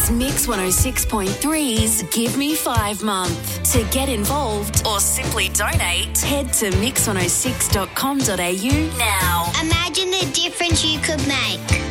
It's Mix 106.3's Give Me 5 month. To get involved or simply donate, head to mix106.com.au now. Imagine the difference you could make.